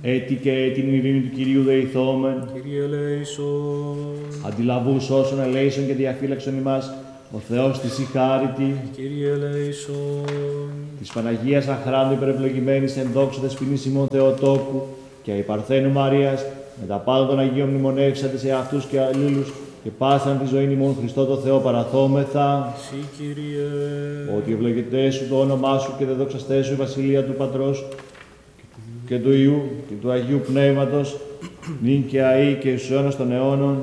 Έτη και την ειρήνη του Κυρίου δεηθόμεν. Κύριε ελέησον. Αντιλαβούς όσων ελέησον και διαφύλαξον ημάς, ο Θεός της η χάριτη. Κύριε ελέησον. Της Παναγίας Αχράντου υπερευλογημένης εν δόξα δεσποινής ημών Θεοτόκου και η Παρθένου Μαρίας, με τα πάντα των Αγίων μνημονεύσατε σε αυτούς και αλλήλους και πάσαν τη ζωή ημών Χριστό το Θεό παραθόμεθα. Συ, Κύριε. Ότι ευλογητέ σου το όνομά σου και δεδοξαστέ σου η βασιλεία του Πατρός και του Υιού και του Αγίου Πνεύματος, νυν και αεί και εις αιώνας των αιώνων.